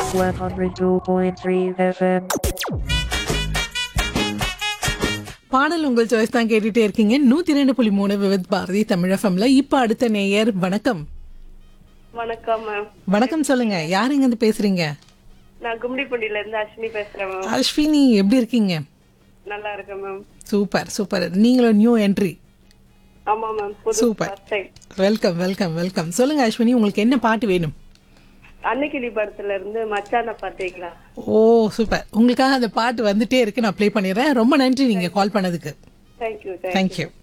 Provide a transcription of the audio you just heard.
102.3 FM. பாடல் உங்கள் choice தான் கேட்டுட்டே இருக்கீங்க. 102.3 விவித் பாரதி தமிழ் எஃப்எம்ல. இப்ப அடுத்த நேயர். வணக்கம். வணக்கம் மேம். வணக்கம், சொல்லுங்க. யார் இங்க இருந்து பேசுறீங்க? நான் கும்மிடிப்பூண்டியில இருந்து அஸ்வினி பேசுறேன் மேம். அஸ்வினி, எப்படி இருக்கீங்க? நல்லா இருக்கேன் மேம். Super super. நீங்களும் நியூ என்ட்ரி. ஆமா ma'am. Super. Welcome welcome welcome. சொல்லுங்க அஸ்வினி, உங்களுக்கு என்ன பாட்டு வேணும்? அன்னைக்கிளி படத்துல இருந்து மச்சான பாத்தீங்களா? ஓ சூப்பர். உங்களுக்காக அந்த பாட்டு வந்துட்டே இருக்கு, நான் ப்ளே பண்ணிடுறேன். ரொம்ப நன்றி நீங்க கால் பண்ணதுக்கு. தேங்க்யூ. தேங்க்யூ.